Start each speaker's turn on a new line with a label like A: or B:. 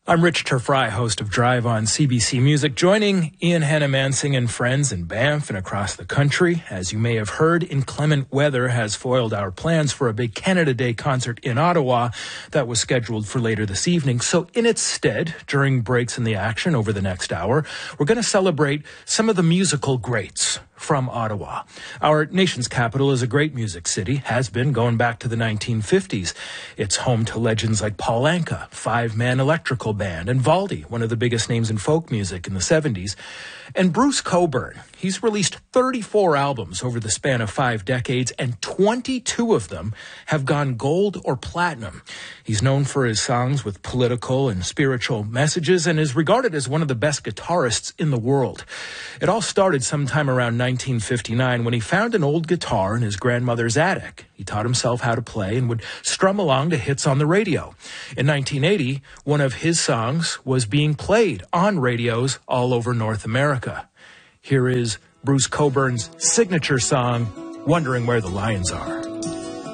A: I'm Rich Terfry, host of Drive on CBC Music, joining Ian Hannah-Mansing and friends in Banff and across the country. As you may have heard, inclement weather has foiled our plans for a big Canada Day concert in Ottawa that was scheduled for later this evening. So in its stead, during breaks in the action over the next hour, we're going to celebrate some of the musical greats from Ottawa. Our nation's capital is a great music city, has been going back to the 1950s. It's home to legends like Paul Anka, Five-Man Electrical Band, and Valdy, one of the biggest names in folk music in the 70s. And Bruce Cockburn, he's released 34 albums over the span of 5 decades, and 22 of them have gone gold or platinum. He's known for his songs with political and spiritual messages and is regarded as one of the best guitarists in the world. It all started sometime around 1959 when he found an old guitar in his grandmother's attic. He taught himself how to play and would strum along to hits on the radio. In 1980, one of his songs was being played on radios all over North America. Here is Bruce Cockburn's signature song, Wondering Where the Lions Are.